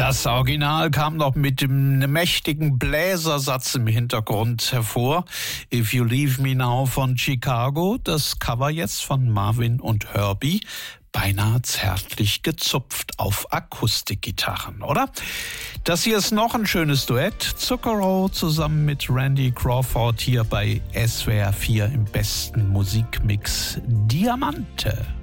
Das Original kam noch mit einem mächtigen Bläsersatz im Hintergrund hervor. If You Leave Me Now von Chicago, das Cover jetzt von Marvin und Herbie. Beinahe zärtlich gezupft auf Akustikgitarren, oder? Das hier ist noch ein schönes Duett. Zuckerrohr zusammen mit Randy Crawford hier bei SWR 4 im besten Musikmix Diamante.